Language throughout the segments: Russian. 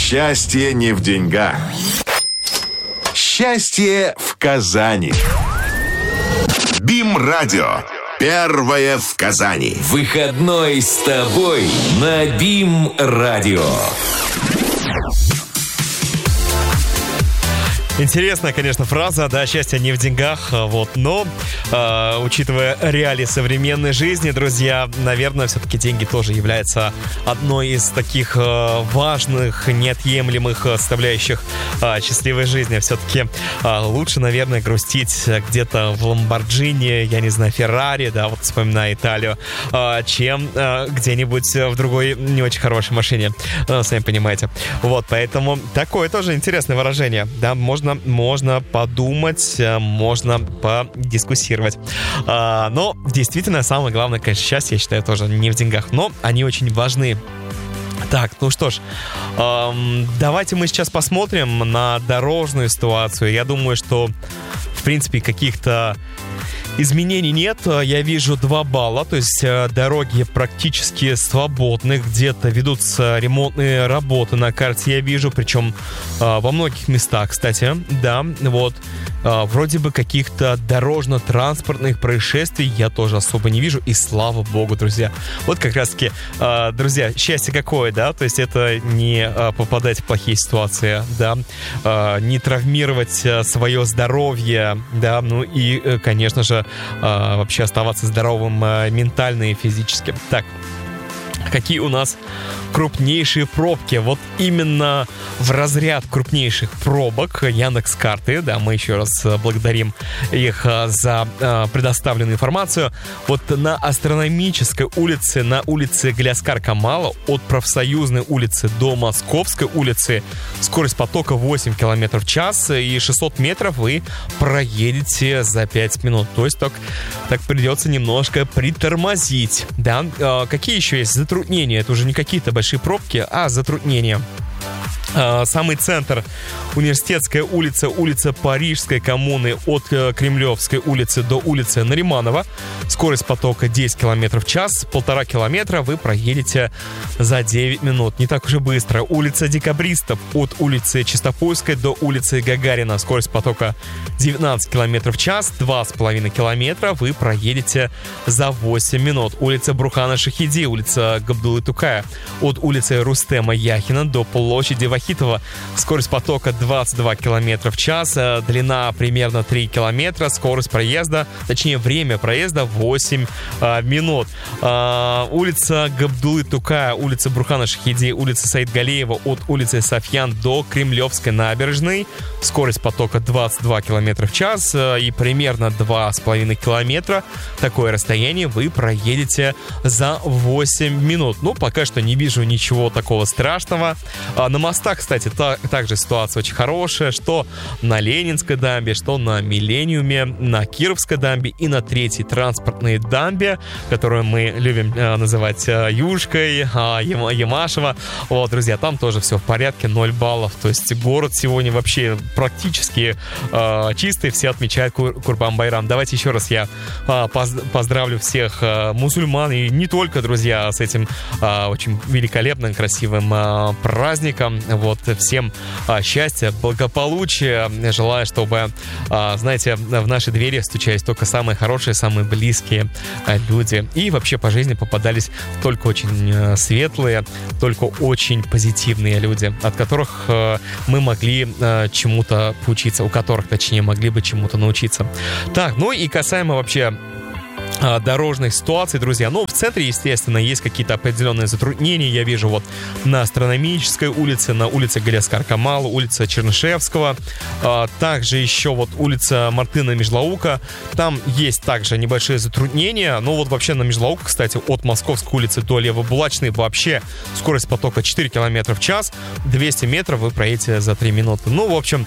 Счастье не в деньгах. Счастье в Казани. БИМ-радио. Первое в Казани. Выходной с тобой на БИМ-радио. Интересная, конечно, фраза, да, счастье не в деньгах, вот, но, учитывая реалии современной жизни, друзья, наверное, все-таки деньги тоже являются одной из таких важных, неотъемлемых составляющих счастливой жизни. Все-таки лучше, наверное, грустить где-то в Ламборджини, я не знаю, Феррари, да, вот вспоминая Италию, чем где-нибудь в другой не очень хорошей машине, сами понимаете. Вот, поэтому такое тоже интересное выражение, да, можно подумать, можно подискуссировать. Но действительно, самое главное, конечно, счастье, я считаю, тоже не в деньгах, но они очень важны. Так, ну что ж, давайте мы сейчас посмотрим на дорожную ситуацию. Я думаю, что, в принципе, каких-то изменений нет. Я вижу 2 балла, то есть дороги практически свободны. Где-то ведутся ремонтные работы на карте, я вижу, причем во многих местах, кстати, да, вот. Вроде бы каких-то дорожно-транспортных происшествий я тоже особо не вижу, и слава богу, друзья. Вот как раз-таки, друзья, счастье какое, да, то есть это не попадать в плохие ситуации, да, не травмировать свое здоровье, да, ну и, конечно же, вообще оставаться здоровым ментально и физически. Так, какие у нас крупнейшие пробки? Вот именно в разряд крупнейших пробок Яндекс.Карты, да, мы еще раз благодарим их за предоставленную информацию. Вот на Астрономической улице, на улице Галяскар-Камала, от Профсоюзной улицы до Московской улицы скорость потока 8 км в час, и 600 метров вы проедете за 5 минут. То есть так придется немножко притормозить, да. Какие еще есть затруднения? Это уже не какие-то большие пробки, а затруднения. Самый центр, Университетская улица, улица Парижской коммуны, от Кремлевской улицы до улицы Нариманова. Скорость потока 10 км в час, 1,5 километра вы проедете за 9 минут. Не так уж и быстро. Улица Декабристов, от улицы Чистопольской до улицы Гагарина. Скорость потока 19 км в час, 2,5 километра вы проедете за 8 минут. Улица Брухана Шахиди, улица Габдуллы Тукая, от улицы Рустема Яхина до площади Вахитова. Скорость потока 22 км в час, длина примерно 3 километра, скорость проезда, точнее время проезда 8 минут. Улица Габдуллы Тукая, улица Брухана Шахиди, улица Саидгалеева, от улицы Софьян до Кремлевской набережной. Скорость потока 22 км в час и примерно 2,5 километра. Такое расстояние вы проедете за 8 минут. Ну, пока что не вижу ничего такого страшного. На мостах, кстати, также ситуация очень хорошая, что на Ленинской дамбе, что на Миллениуме, на Кировской дамбе и на 3-й транспортной дамбе, которую мы любим называть Юшкой, Ямашево. Вот, друзья, там тоже все в порядке, 0 баллов. То есть город сегодня вообще практически чистый, все отмечают Курбан-Байрам. Давайте еще раз я поздравлю всех мусульман, и не только, друзья, с этим очень великолепным, красивым праздником. Вот, всем счастья, благополучия. Желаю, чтобы, знаете, в наши двери стучались только самые хорошие, самые близкие люди. И вообще по жизни попадались только очень светлые, только очень позитивные люди, от которых мы могли чему-то поучиться, у которых, точнее, могли бы чему-то научиться. Так, ну и касаемо вообще дорожных ситуаций, друзья. Ну, в центре, естественно, есть какие-то определенные затруднения. Я вижу вот на Астрономической улице, на улице Галяскар-Камала, улица Чернышевского. Также еще вот улица Мартына Межлаука. Там есть также небольшие затруднения. Ну, вот вообще на Межлаука, кстати, от Московской улицы до Левобулачной вообще скорость потока 4 км в час. 200 метров вы проедете за 3 минуты. Ну, в общем,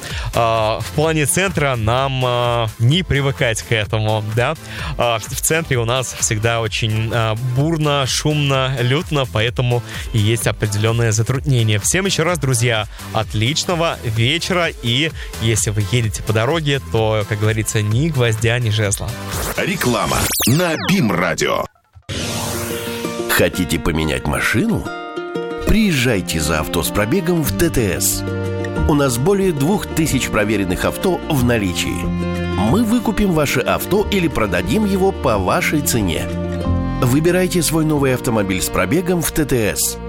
в плане центра нам не привыкать к этому, да. В центре у нас всегда очень бурно, шумно, лютно, поэтому и есть определенные затруднения. Всем еще раз, друзья, отличного вечера, и если вы едете по дороге, то, как говорится, ни гвоздя, ни жезла. Реклама на БИМ-радио. Хотите поменять машину? Приезжайте за авто с пробегом в ТТС. У нас более 2000 проверенных авто в наличии. Мы выкупим ваше авто или продадим его по вашей цене. Выбирайте свой новый автомобиль с пробегом в ТТС.